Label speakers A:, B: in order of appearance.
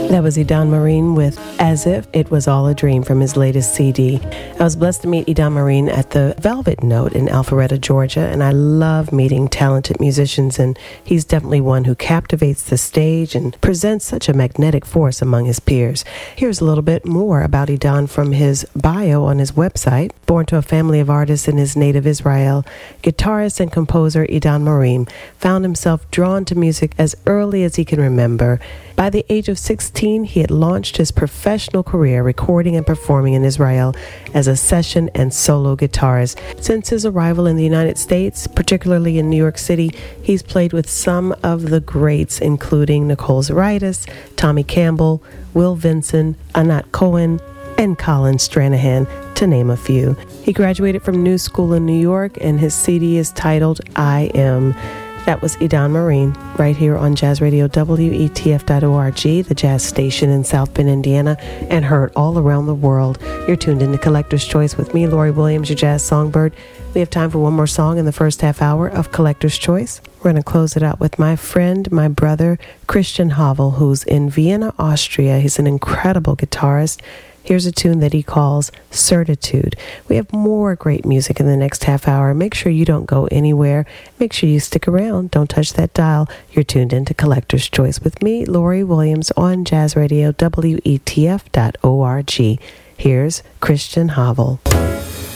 A: That was Idan Marine with As If It Was All a Dream from his latest CD. I was blessed to meet Idan Marine at the Velvet Note in Alpharetta, Georgia, and I love meeting talented musicians, and he's definitely one who captivates the stage and presents such a magnetic force among his peers. Here's a little bit more about Idan from his bio on his website. Born to a family of artists in his native Israel, guitarist and composer Idan Marine found himself drawn to music as early as he can remember. By the age of 16, he had launched his professional career recording and performing in Israel as a session and solo guitarist. Since his arrival in the United States, particularly in New York City, he's played with some of the greats, including Nicole Zaritis, Tommy Campbell, Will Vinson, Anat Cohen, and Colin Stranahan, to name a few. He graduated from New School in New York, and his CD is titled I Am. That was Idan Marine, right here on Jazz Radio WETF.org, the jazz station in South Bend, Indiana, and heard all around the world. You're tuned into Collector's Choice with me, Lori Williams, your jazz songbird. We have time for one more song in the first half hour of Collector's Choice. We're going to close it out with my friend, my brother, Christian Havel, who's in Vienna, Austria. He's an incredible guitarist. Here's a tune that he calls Certitude. We have more great music in the next half hour. Make sure you don't go anywhere. Make sure you stick around. Don't touch that dial. You're tuned into Collector's Choice with me, Lori Williams, on Jazz Radio WETF.org. Here's Christian Havel.